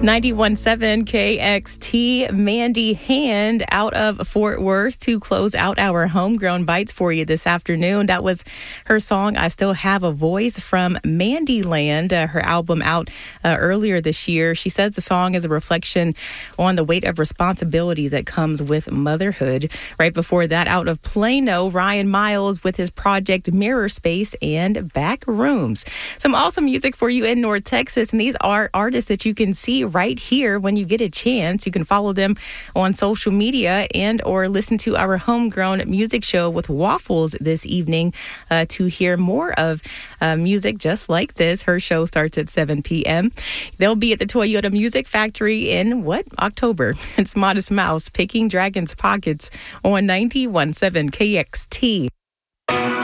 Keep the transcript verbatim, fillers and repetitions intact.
ninety-one point seven K X T, Mandy Hand out of Fort Worth to close out our homegrown bites for you this afternoon. That was her song, I Still Have a Voice, from Mandy Land, uh, her album out uh, earlier this year. She says the song is a reflection on the weight of responsibilities that comes with motherhood. Right before that, out of Plano, Ryan Miles with his project Mirror Space and Back Rooms. Some awesome music for you in North Texas, and these are artists that you can see right here when you get a chance. You can follow them on social media and or listen to our homegrown music show with Waffles this evening uh, to hear more of uh, music just like this. Her show starts at seven p.m. They'll be at the Toyota Music Factory in, what, October. It's Modest Mouse, Picking Dragons Pockets on ninety-one point seven K X T.